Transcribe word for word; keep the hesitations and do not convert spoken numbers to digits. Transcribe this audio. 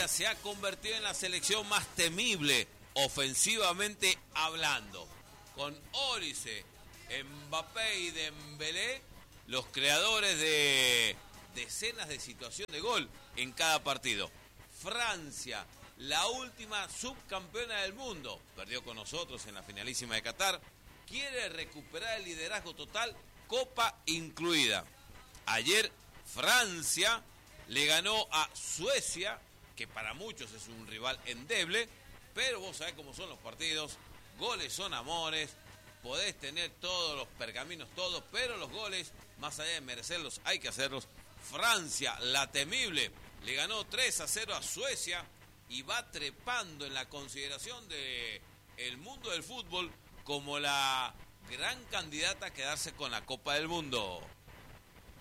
Alemania se ha convertido en la selección más temible, ofensivamente hablando. Con Olise, Mbappé y Dembélé, los creadores de decenas de situaciones de gol en cada partido. Francia, la última subcampeona del mundo, perdió con nosotros en la finalísima de Qatar, quiere recuperar el liderazgo total, Copa incluida. Ayer Francia le ganó a Suecia, que para muchos es un rival endeble, pero vos sabés cómo son los partidos, goles son amores, podés tener todos los pergaminos, todos, pero los goles, más allá de merecerlos, hay que hacerlos. Francia, la temible, le ganó tres a cero a Suecia y va trepando en la consideración de el mundo del fútbol como la gran candidata a quedarse con la Copa del Mundo.